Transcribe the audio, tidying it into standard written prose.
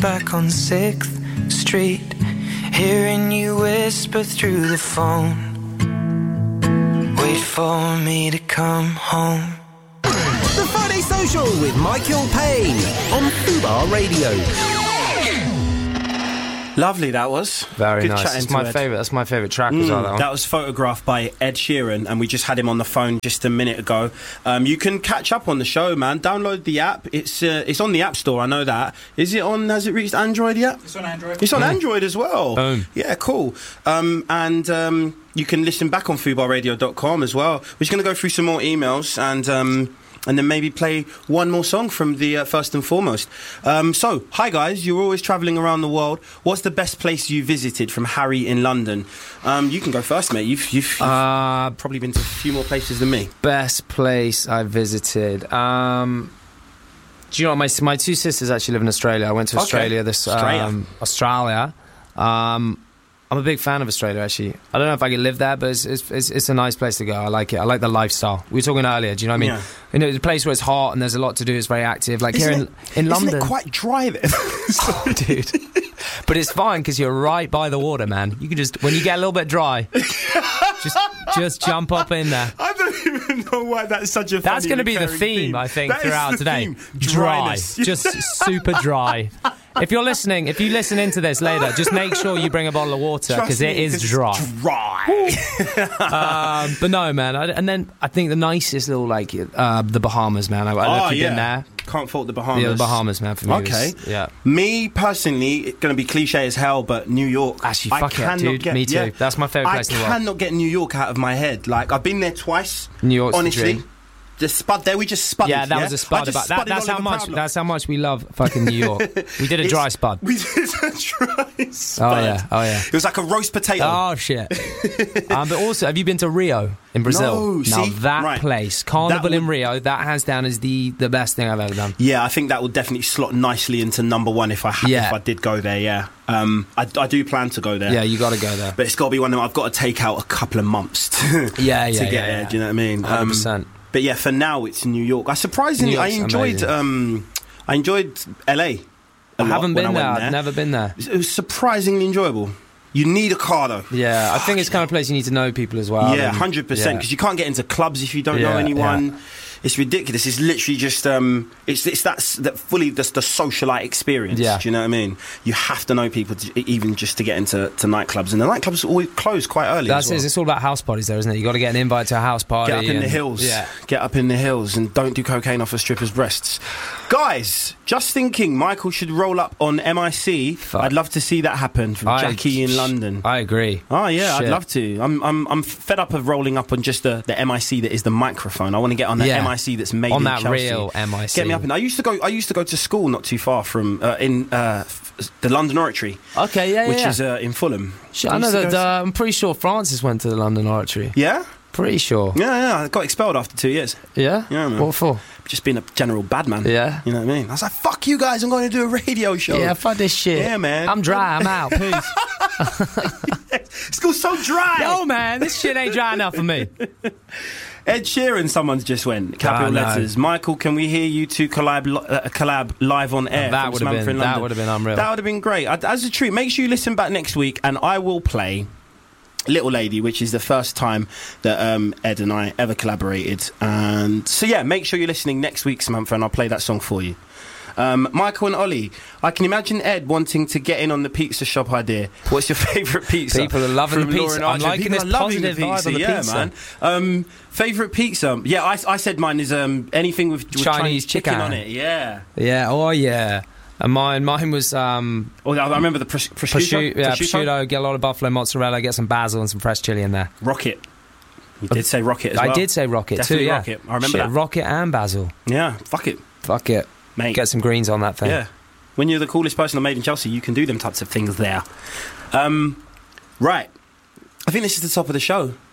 back on 6th Street, hearing you whisper through the phone. Wait for me to come home. The Friday Social with Michael Payne on Fubar Radio. Lovely, that was. Very Good nice. chatting It's to my Ed. favourite. That's my favourite track as well. That was photographed by Ed Sheeran, and we just had him on the phone just a minute ago. You can catch up on the show, man. Download the app. It's on the App Store, I know that. Is it on, has it reached Android yet? It's on Android. It's on Android as well. Boom. Yeah, cool. And you can listen back on FubarRadio.com as well. We're just going to go through some more emails and then maybe play one more song from the First and Foremost. So, hi guys, you're always travelling around the world. What's the best place you visited? From Harry in London. You can go first, mate. You've probably been to a few more places than me. Best place I visited. Do you know what? My two sisters actually live in Australia. I went to Australia Australia. I'm a big fan of Australia, actually. I don't know if I could live there, but it's a nice place to go. I like it. I like the lifestyle. We were talking earlier, do you know what I mean? Yeah. You know, it's a place where it's hot and there's a lot to do. It's very active. Like here in London. Isn't it quite dry there? Oh, dude. But it's fine because you're right by the water, man. You can just, when you get a little bit dry, just jump up in there. I don't even know why that's such a That's going to be the theme, I think, throughout today. Dry. Just super dry. If you listen into this later, just make sure you bring a bottle of water because it is dry. But no, man. And then I think the nicest little, like, the Bahamas, man. I don't know if you've been there. Can't fault the Bahamas. Yeah, the Bahamas, man, for me. Okay. Yeah. Me, personally, it's going to be cliche as hell, but New York. Actually, fuck it, dude. Me too. That's my favourite place in the world. I cannot get New York out of my head. Like, I've been there twice. New York's honestly. the dream. The spud there, we just spudded. Yeah, that was a spud. That's how much we love fucking New York. We did a dry spud. We did a dry spud. Oh yeah. It was like a roast potato. Oh shit. But also, have you been to Rio in Brazil? No, that place, Carnival in Rio, that hands down is the best thing I've ever done. Yeah, I think that would definitely slot nicely into number one if I did go there. Yeah. I do plan to go there. Yeah, you got to go there. But it's got to be one of them. I've got to take out a couple of months to get there. Do you know what I mean? 100%. But yeah, for now it's New York. I enjoyed LA. I haven't been there. I've never been there. It was surprisingly enjoyable. You need a car though. Yeah, I think it's the kind of place you need to know people as well. Yeah, 100%. Because you can't get into clubs if you don't know anyone. Yeah. It's ridiculous. It's literally just it's that fully the socialite experience. Yeah. Do you know what I mean? You have to know people even just to get into nightclubs, and the nightclubs always close quite early. That's it. It's all about house parties, there, isn't it? You got to get an invite to a house party. Get up in the hills. Yeah. Get up in the hills and don't do cocaine off a stripper's breasts. Guys, just thinking, Michael should roll up on MIC. Fuck. I'd love to see that happen from Jackie in London. I agree. Oh yeah, Shit. I'd love to. I'm fed up of rolling up on just the MIC that is the microphone. I want to get on the MIC that's made on in that Chelsea. real MIC. Get me up in. I used to go to school not too far from the London Oratory. Okay, which is in Fulham. Shit, I know that. I'm pretty sure Francis went to the London Oratory. Yeah. Pretty sure. Yeah. I got expelled after 2 years. Yeah? Yeah, man. What for? Just being a general bad man. Yeah. You know what I mean? I was like, fuck you guys, I'm going to do a radio show. Yeah, fuck this shit. Yeah, man. I'm dry, I'm out. Peace. School's so dry. Yo, man, this shit ain't dry enough for me. Ed Sheeran, someone's just went. Capital letters. Michael, can we hear you two collab live on air? That would have been unreal. That would have been great. As a treat, make sure you listen back next week, and I will play Little Lady, which is the first time that Ed and I ever collaborated. And so yeah, make sure you're listening next week, Samantha, and I'll play that song for you. Michael and Ollie, I can imagine Ed wanting to get in on the pizza shop idea. What's your favourite pizza? People are loving the pizza. I'm liking this positive vibe on the pizza. Man. Favourite pizza? Yeah, I said mine is anything with Chinese chicken on it. Yeah. Yeah. Oh yeah. And mine was I remember the prosciutto. Yeah, prosciutto. Get a lot of buffalo mozzarella. Get some basil and some fresh chili in there. Rocket. You did say rocket as well. I did say rocket Definitely too. Yeah, rocket. I remember that. Rocket and basil. Yeah, fuck it, mate. Get some greens on that thing. Yeah. When you're the coolest person I made in Chelsea, you can do them types of things there. Right. I think this is the top of the show.